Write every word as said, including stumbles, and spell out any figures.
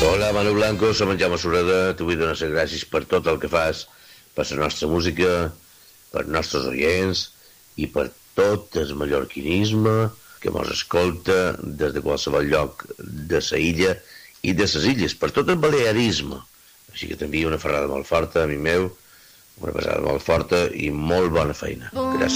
Hola, Manu Blanco, som en Jaume Sureda. T'ho vull donar les gràcies per tot el que fas, per la nostra música, per nostres oients i per tot el mallorquinisme que mos escolta des de qualsevol lloc de la illa i de les illes, per tot el balearisme. Així que t'envio una ferrada molt forta, amic meu, una pesada molt forta i molt bona feina. Gràcies.